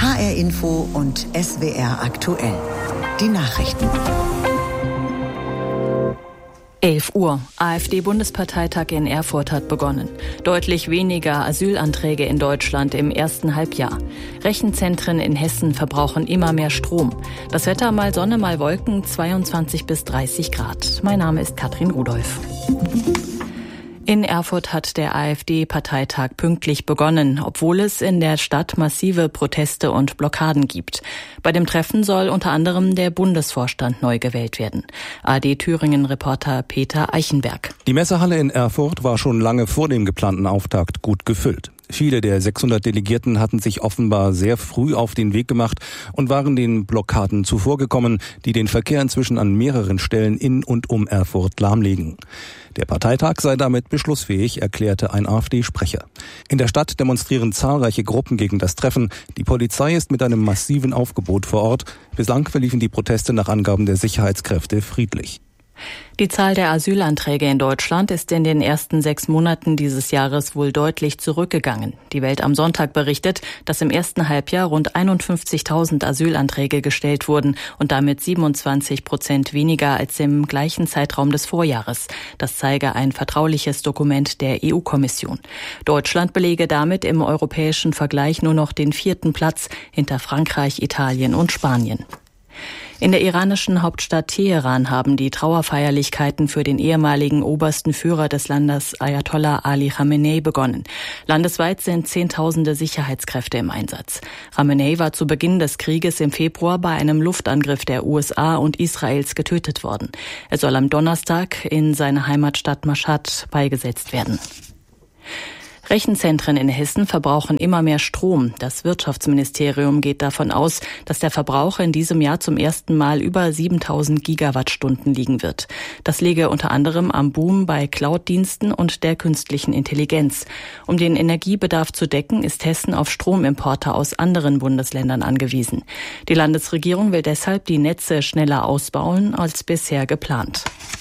HR Info und SWR aktuell. Die Nachrichten. 11 Uhr. AfD-Bundesparteitag in Erfurt hat begonnen. Deutlich weniger Asylanträge in Deutschland im ersten Halbjahr. Rechenzentren in Hessen verbrauchen immer mehr Strom. Das Wetter mal Sonne, mal Wolken, 22 bis 30 Grad. Mein Name ist Katrin Rudolph. In Erfurt hat der AfD-Parteitag pünktlich begonnen, obwohl es in der Stadt massive Proteste und Blockaden gibt. Bei dem Treffen soll unter anderem der Bundesvorstand neu gewählt werden. ARD-Thüringen-Reporter Peter Eichenberg. Die Messehalle in Erfurt war schon lange vor dem geplanten Auftakt gut gefüllt. Viele der 600 Delegierten hatten sich offenbar sehr früh auf den Weg gemacht und waren den Blockaden zuvorgekommen, die den Verkehr inzwischen an mehreren Stellen in und um Erfurt lahmlegen. Der Parteitag sei damit beschlussfähig, erklärte ein AfD-Sprecher. In der Stadt demonstrieren zahlreiche Gruppen gegen das Treffen. Die Polizei ist mit einem massiven Aufgebot vor Ort. Bislang verliefen die Proteste nach Angaben der Sicherheitskräfte friedlich. Die Zahl der Asylanträge in Deutschland ist in den ersten 6 Monaten dieses Jahres wohl deutlich zurückgegangen. Die Welt am Sonntag berichtet, dass im ersten Halbjahr rund 51.000 Asylanträge gestellt wurden und damit 27% weniger als im gleichen Zeitraum des Vorjahres. Das zeige ein vertrauliches Dokument der EU-Kommission. Deutschland belege damit im europäischen Vergleich nur noch den 4. Platz hinter Frankreich, Italien und Spanien. In der iranischen Hauptstadt Teheran haben die Trauerfeierlichkeiten für den ehemaligen obersten Führer des Landes Ayatollah Ali Khamenei begonnen. Landesweit sind Zehntausende Sicherheitskräfte im Einsatz. Khamenei war zu Beginn des Krieges im Februar bei einem Luftangriff der USA und Israels getötet worden. Er soll am Donnerstag in seiner Heimatstadt Mashhad beigesetzt werden. Rechenzentren in Hessen verbrauchen immer mehr Strom. Das Wirtschaftsministerium geht davon aus, dass der Verbrauch in diesem Jahr zum ersten Mal über 7.000 Gigawattstunden liegen wird. Das liege unter anderem am Boom bei Cloud-Diensten und der künstlichen Intelligenz. Um den Energiebedarf zu decken, ist Hessen auf Stromimporte aus anderen Bundesländern angewiesen. Die Landesregierung will deshalb die Netze schneller ausbauen als bisher geplant.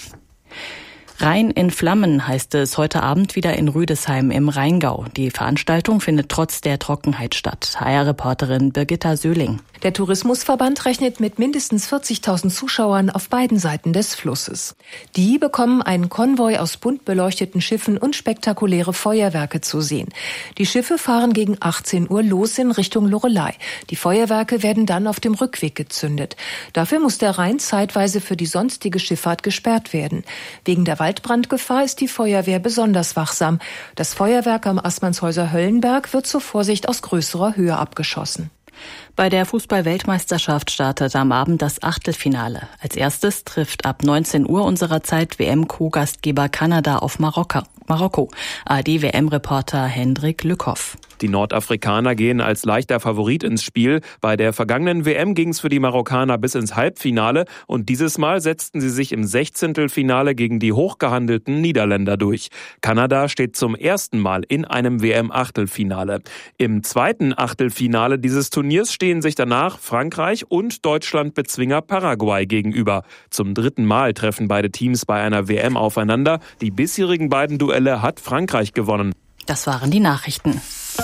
Rhein in Flammen heißt es heute Abend wieder in Rüdesheim im Rheingau. Die Veranstaltung findet trotz der Trockenheit statt. HR-Reporterin Birgitta Söhling. Der Tourismusverband rechnet mit mindestens 40.000 Zuschauern auf beiden Seiten des Flusses. Die bekommen einen Konvoi aus bunt beleuchteten Schiffen und spektakuläre Feuerwerke zu sehen. Die Schiffe fahren gegen 18 Uhr los in Richtung Loreley. Die Feuerwerke werden dann auf dem Rückweg gezündet. Dafür muss der Rhein zeitweise für die sonstige Schifffahrt gesperrt werden. Wegen der Waldbrandgefahr ist die Feuerwehr besonders wachsam. Das Feuerwerk am Assmannshäuser Höllenberg wird zur Vorsicht aus größerer Höhe abgeschossen. Bei der Fußball-Weltmeisterschaft startet am Abend das Achtelfinale. Als erstes trifft ab 19 Uhr unserer Zeit WM-Co-Gastgeber Kanada auf Marokko. ARD-WM-Reporter Hendrik Lückhoff. Die Nordafrikaner gehen als leichter Favorit ins Spiel. Bei der vergangenen WM ging es für die Marokkaner bis ins Halbfinale und dieses Mal setzten sie sich im 16. gegen die hochgehandelten Niederländer durch. Kanada steht zum ersten Mal in einem WM-Achtelfinale. Im zweiten Achtelfinale dieses Turniers stehen sich danach Frankreich und Deutschland-Bezwinger Paraguay gegenüber. Zum 3. Mal treffen beide Teams bei einer WM aufeinander. Die bisherigen beiden Duelle hat Frankreich gewonnen. Das waren die Nachrichten.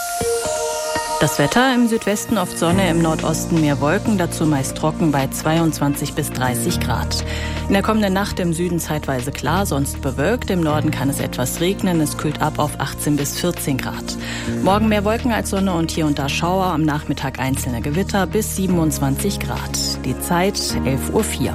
Das Wetter: im Südwesten oft Sonne, im Nordosten mehr Wolken, dazu meist trocken bei 22 bis 30 Grad. In der kommenden Nacht im Süden zeitweise klar, sonst bewölkt. Im Norden kann es etwas regnen, es kühlt ab auf 18 bis 14 Grad. Morgen mehr Wolken als Sonne und hier und da Schauer, am Nachmittag einzelne Gewitter bis 27 Grad. Die Zeit 11:04 Uhr.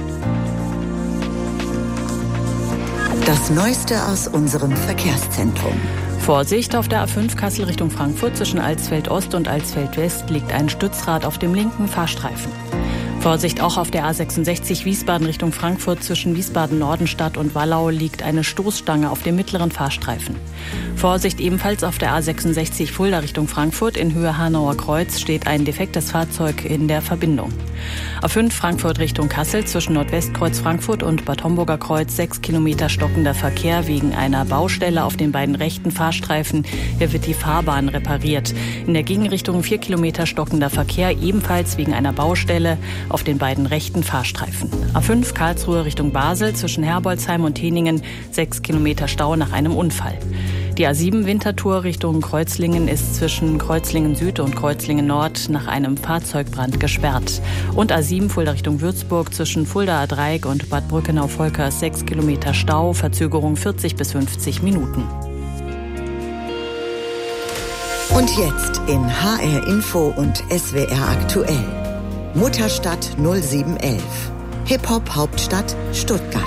Das Neueste aus unserem Verkehrszentrum. Vorsicht, auf der A5 Kassel Richtung Frankfurt zwischen Alsfeld Ost und Alsfeld West liegt ein Stützrad auf dem linken Fahrstreifen. Vorsicht, auch auf der A66 Wiesbaden Richtung Frankfurt zwischen Wiesbaden-Nordenstadt und Wallau liegt eine Stoßstange auf dem mittleren Fahrstreifen. Vorsicht, ebenfalls auf der A66 Fulda Richtung Frankfurt in Höhe Hanauer Kreuz steht ein defektes Fahrzeug in der Verbindung. A5 Frankfurt Richtung Kassel zwischen Nordwestkreuz Frankfurt und Bad Homburger Kreuz 6 Kilometer stockender Verkehr wegen einer Baustelle auf den beiden rechten Fahrstreifen. Hier wird die Fahrbahn repariert. In der Gegenrichtung 4 Kilometer stockender Verkehr, ebenfalls wegen einer Baustelle auf den beiden rechten Fahrstreifen. A5 Karlsruhe Richtung Basel zwischen Herbolzheim und Heningen 6 Kilometer Stau nach einem Unfall. Die A7 Winterthur Richtung Kreuzlingen ist zwischen Kreuzlingen Süd und Kreuzlingen Nord nach einem Fahrzeugbrand gesperrt. Und A7 Fulda Richtung Würzburg zwischen Fuldaer Dreieck und Bad Brückenau-Volkers 6 Kilometer Stau, Verzögerung 40 bis 50 Minuten. Und jetzt in HR Info und SWR aktuell. Mutterstadt 0711. Hip-Hop-Hauptstadt Stuttgart.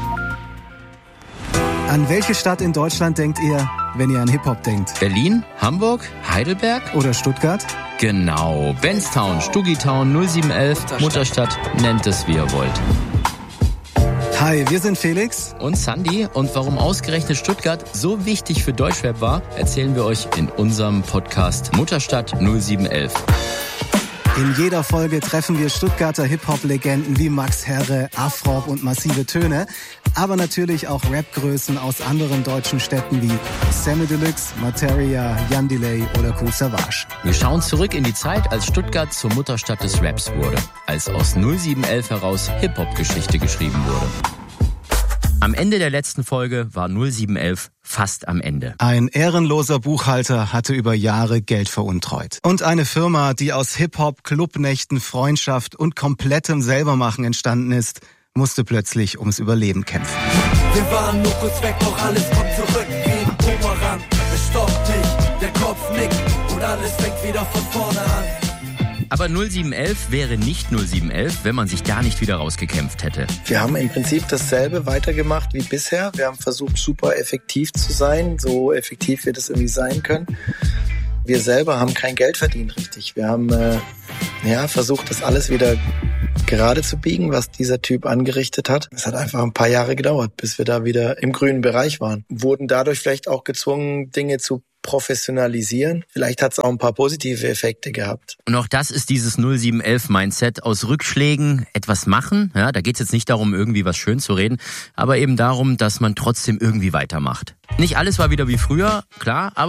An welche Stadt in Deutschland denkt ihr, wenn ihr an Hip-Hop denkt? Berlin, Hamburg, Heidelberg? Oder Stuttgart? Genau, Benstown, Stuggitown 0711, Mutterstadt, nennt es wie ihr wollt. Hi, wir sind Felix und Sandy, und warum ausgerechnet Stuttgart so wichtig für Deutschrap war, erzählen wir euch in unserem Podcast Mutterstadt 0711. In jeder Folge treffen wir Stuttgarter Hip-Hop-Legenden wie Max Herre, Afrob und Massive Töne, aber natürlich auch Rap-Größen aus anderen deutschen Städten wie Samy Deluxe, Materia, Jan Delay oder Kool Savas. Wir schauen zurück in die Zeit, als Stuttgart zur Mutterstadt des Raps wurde, als aus 0711 heraus Hip-Hop-Geschichte geschrieben wurde. Am Ende der letzten Folge war 0711 fast am Ende. Ein ehrenloser Buchhalter hatte über Jahre Geld veruntreut. Und eine Firma, die aus Hip-Hop, Clubnächten, Freundschaft und komplettem Selbermachen entstanden ist, musste plötzlich ums Überleben kämpfen. Wir waren nur kurz weg, doch alles kommt zurück wie ein Bumerang. Es stoppt nicht, der Kopf nickt und alles fängt wieder von vorne an. Aber 0711 wäre nicht 0711, wenn man sich da nicht wieder rausgekämpft hätte. Wir haben im Prinzip dasselbe weitergemacht wie bisher. Wir haben versucht, super effektiv zu sein, so effektiv wir das irgendwie sein können. Wir selber haben kein Geld verdient, richtig. Wir haben versucht, das alles wieder gerade zu biegen, was dieser Typ angerichtet hat. Es hat einfach ein paar Jahre gedauert, bis wir da wieder im grünen Bereich waren. Wurden dadurch vielleicht auch gezwungen, Dinge zu professionalisieren. Vielleicht hat es auch ein paar positive Effekte gehabt. Und auch das ist dieses 0711-Mindset, aus Rückschlägen etwas machen. Ja, da geht es jetzt nicht darum, irgendwie was schön zu reden, aber eben darum, dass man trotzdem irgendwie weitermacht. Nicht alles war wieder wie früher, klar, aber